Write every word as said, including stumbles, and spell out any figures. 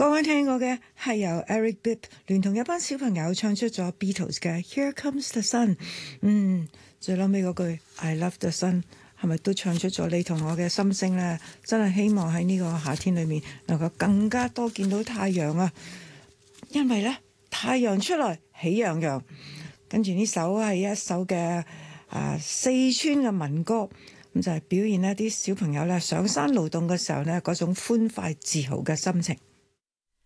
剛剛聽過嘅係由 Eric Bibb 聯同一班小朋友唱出咗 Beatles 嘅 Here Comes the Sun。嗯，最後尾嗰句 I love the sun 係咪都唱出咗你同我嘅心聲呢？真係希望喺呢個夏天裏面能夠更加多見到太陽啊！因為呢，太陽出來喜洋洋。跟住呢首係一首嘅啊四川嘅民歌，咁就係表現一啲小朋友咧上山勞動嘅時候呢嗰種歡快自豪嘅心情。